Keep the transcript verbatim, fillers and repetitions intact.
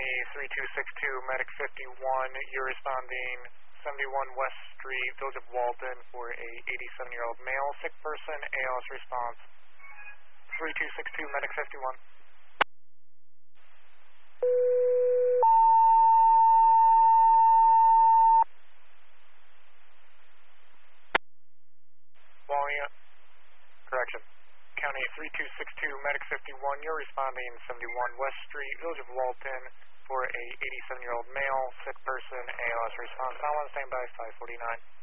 County three two six two, Medic fifty-one, you're responding seventy-one West Street, Village of Walton, for a eighty-seven-year-old male, sick person, A L S response. three two six two, Medic fifty-one. Volume, correction. County three two six two, Medic fifty-one, you're responding seventy-one West Street, Village of Walton, for a eighty-seven-year-old male, sick person, A L S response. Now on standby, five forty-nine.